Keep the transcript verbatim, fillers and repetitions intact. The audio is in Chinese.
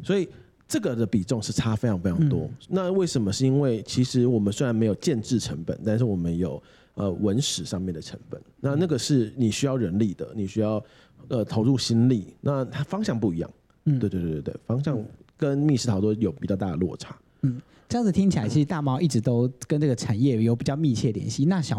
所以这个的比重是差非常非常多。嗯、那为什么？是因为其实我们虽然没有建制成本，但是我们有呃文史上面的成本。那那个是你需要人力的，你需要呃投入心力。那它方向不一样。嗯，对对对对对，方向跟密室逃脱有比较大的落差。 嗯，这样子听起来，其实大猫一直都跟这个产业有比较密切联系。那小